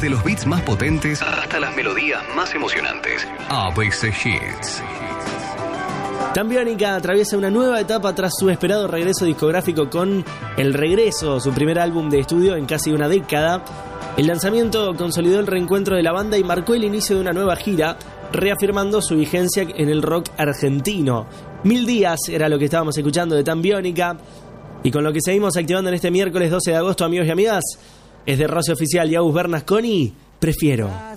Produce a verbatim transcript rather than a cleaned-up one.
Desde los beats más potentes hasta las melodías más emocionantes. A B C Hits. Tan Biónica atraviesa una nueva etapa tras su esperado regreso discográfico con El Regreso, su primer álbum de estudio en casi una década. El lanzamiento consolidó el reencuentro de la banda y marcó el inicio de una nueva gira, reafirmando su vigencia en el rock argentino. Mil días era lo que estábamos escuchando de Tan Biónica, y con lo que seguimos activando en este miércoles doce de agosto, amigos y amigas, es de Rosy Oficial y Agus Bernasconi, Prefiero.